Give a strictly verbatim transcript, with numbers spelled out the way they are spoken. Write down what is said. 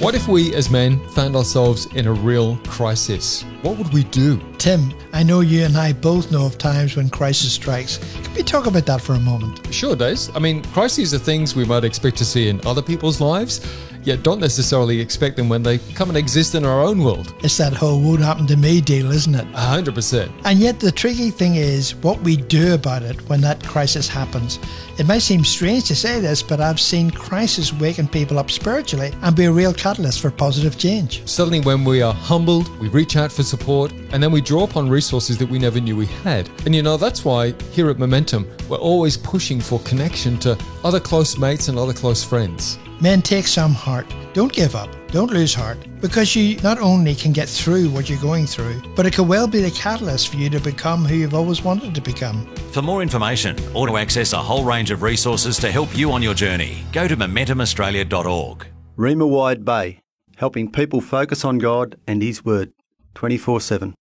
What if we as men found ourselves in a real crisis? What would we do? Tim, I know you and I both know of times when crisis strikes. Can we talk about that for a moment? Sure, Des. I mean, crises are things we might expect to see in other people's lives, yet don't necessarily expect them when they come and exist in our own world. It's that whole won't happen to me deal, isn't it? A hundred percent. And yet the tricky thing is what we do about it when that crisis happens. It might seem strange to say this, but I've seen crisis waken people up spiritually and be a real catalyst for positive change. Suddenly when we are humbled, we reach out for support, and then we draw upon resources that we never knew we had. And you know, that's why here at Momentum, we're always pushing for connection to other close mates and other close friends. Men, take some heart. Don't give up. Don't lose heart. Because you not only can get through what you're going through, but it could well be the catalyst for you to become who you've always wanted to become. For more information or to access a whole range of resources to help you on your journey, go to momentum australia dot org. Reema Wide Bay, helping people focus on God and His Word twenty-four seven.